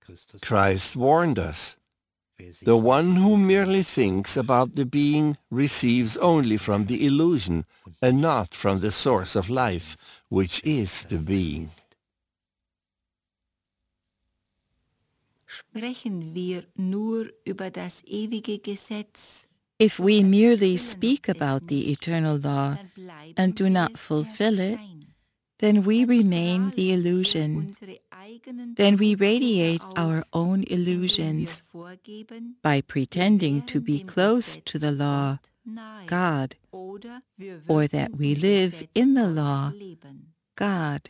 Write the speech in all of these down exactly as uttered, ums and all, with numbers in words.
Christ warned us. The one who merely thinks about the being receives only from the illusion and not from the source of life, which is the being. Sprechen wir nur über das ewige Gesetz. If we merely speak about the eternal law and do not fulfill it, then we remain the illusion. Then we radiate our own illusions by pretending to be close to the law, God, or that we live in the law, God.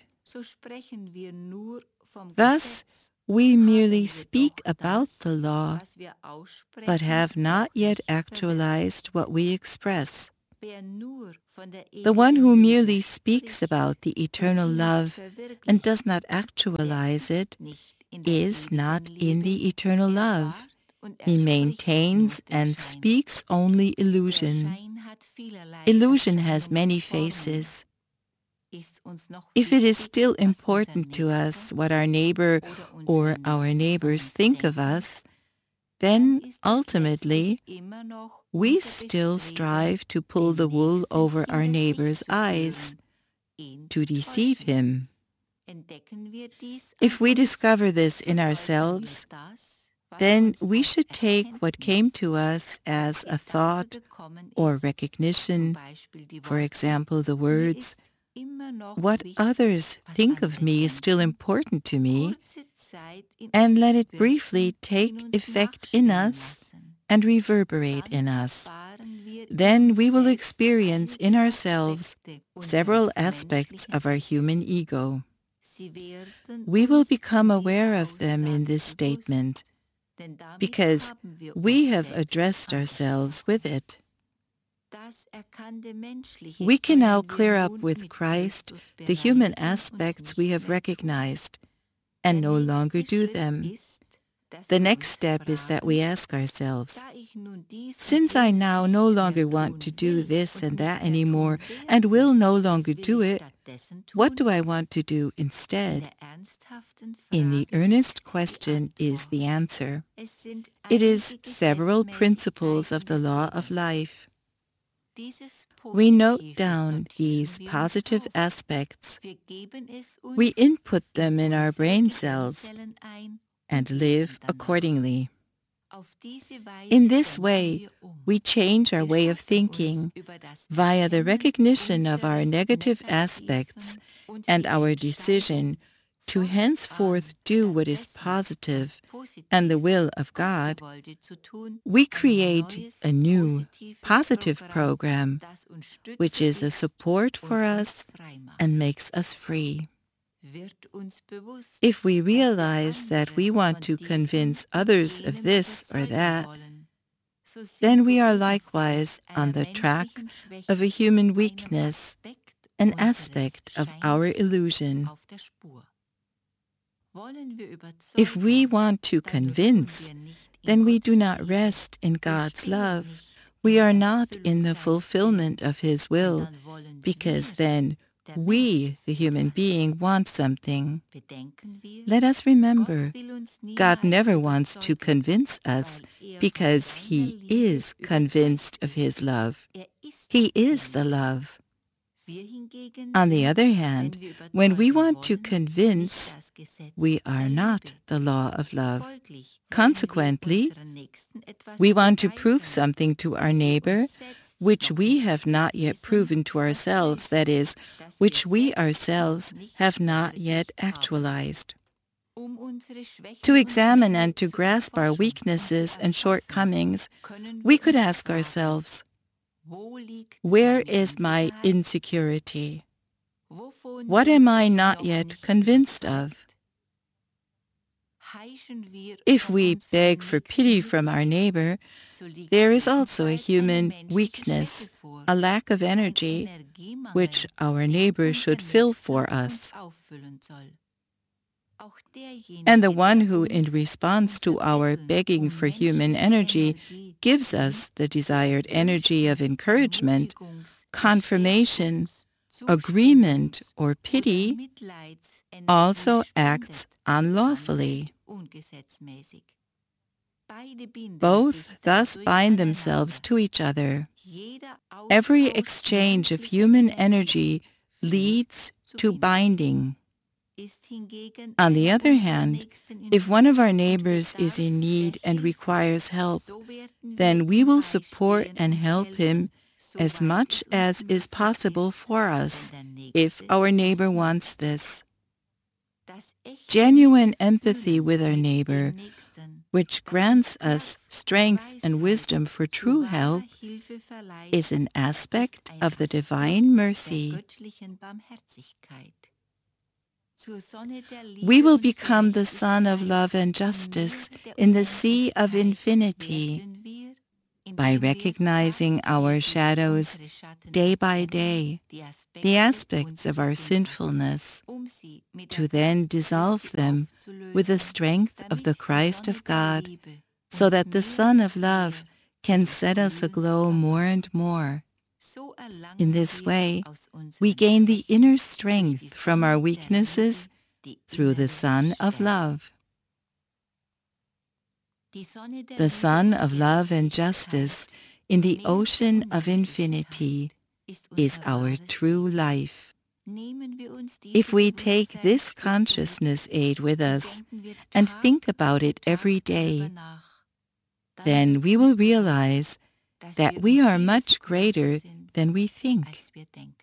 Thus, we merely speak about the law, but have not yet actualized what we express. The one who merely speaks about the eternal love and does not actualize it is not in the eternal love. He maintains and speaks only illusion. Illusion has many faces. If it is still important to us what our neighbor or our neighbors think of us, then ultimately we still strive to pull the wool over our neighbor's eyes, to deceive him. If we discover this in ourselves, then we should take what came to us as a thought or recognition, for example, the words, "What others think of me is still important to me," and let it briefly take effect in us and reverberate in us. Then we will experience in ourselves several aspects of our human ego. We will become aware of them in this statement, because we have addressed ourselves with it. We can now clear up with Christ the human aspects we have recognized and no longer do them. The next step is that we ask ourselves, since I now no longer want to do this and that anymore and will no longer do it, what do I want to do instead? In the earnest question is the answer. It is several principles of the law of life. We note down these positive aspects. We input them in our brain cells and live accordingly. In this way, we change our way of thinking via the recognition of our negative aspects and our decision to henceforth do what is positive and the will of God. We create a new, positive program, which is a support for us and makes us free. If we realize that we want to convince others of this or that, then we are likewise on the track of a human weakness, an aspect of our illusion. If we want to convince, then we do not rest in God's love. We are not in the fulfillment of His will, because then we, the human being, want something. Let us remember, God never wants to convince us because He is convinced of His love. He is the love. On the other hand, when we want to convince, we are not the law of love. Consequently, we want to prove something to our neighbor which we have not yet proven to ourselves, that is, which we ourselves have not yet actualized. To examine and to grasp our weaknesses and shortcomings, we could ask ourselves, where is my insecurity? What am I not yet convinced of? If we beg for pity from our neighbor, there is also a human weakness, a lack of energy, which our neighbor should fill for us. And the one who, in response to our begging for human energy, gives us the desired energy of encouragement, confirmation, agreement, or pity, also acts unlawfully. Both thus bind themselves to each other. Every exchange of human energy leads to binding. On the other hand, if one of our neighbors is in need and requires help, then we will support and help him as much as is possible for us, if our neighbor wants this. Genuine empathy with our neighbor, which grants us strength and wisdom for true help, is an aspect of the divine mercy. We will become the sun of love and justice in the sea of infinity by recognizing our shadows day by day, the aspects of our sinfulness, to then dissolve them with the strength of the Christ of God, so that the Sun of Love can set us aglow more and more. In this way, we gain the inner strength from our weaknesses through the Sun of Love. The Sun of Love and Justice in the ocean of infinity is our true life. If we take this consciousness aid with us and think about it every day, then we will realize that we are much greater than we think.